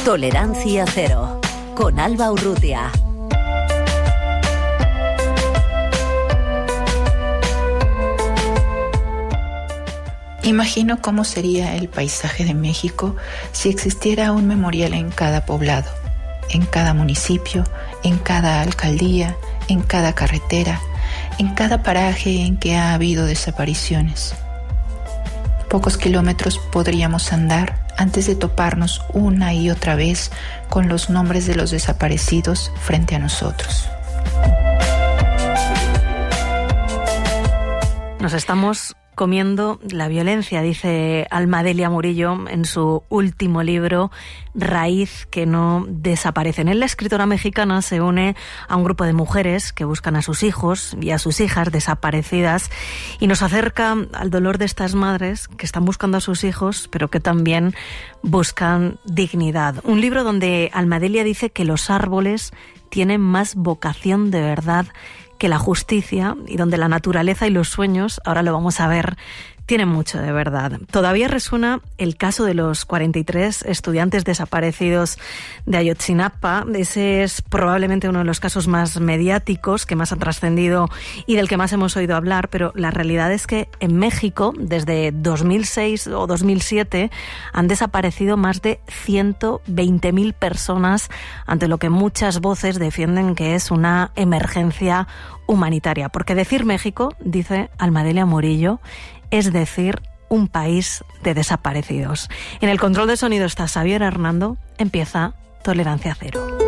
Tolerancia Cero, con Alba Urrutia. Imagino cómo sería el paisaje de México si existiera un memorial en cada poblado, en cada municipio, en cada alcaldía, en cada carretera, en cada paraje en que ha habido desapariciones. Pocos kilómetros podríamos andar antes de toparnos una y otra vez con los nombres de los desaparecidos frente a nosotros. Nos estamos comiendo la violencia, dice Almadelia Murillo en su último libro, Raíz que no desaparece. En él, la escritora mexicana se une a un grupo de mujeres que buscan a sus hijos y a sus hijas desaparecidas y nos acerca al dolor de estas madres que están buscando a sus hijos, pero que también buscan dignidad. Un libro donde Almadelia dice que los árboles tienen más vocación de verdad que la justicia y donde la naturaleza y los sueños, ahora lo vamos a ver, tienen mucho de verdad. Todavía resuena el caso de los 43 estudiantes desaparecidos de Ayotzinapa. Ese es probablemente uno de los casos más mediáticos, que más han trascendido y del que más hemos oído hablar, pero la realidad es que en México, desde 2006 o 2007, han desaparecido más de 120.000 personas, ante lo que muchas voces defienden que es una emergencia humanitaria. Porque decir México, dice Almadelia Murillo, es decir, un país de desaparecidos. En el control de sonido está Xavier Hernando. Empieza Tolerancia Cero.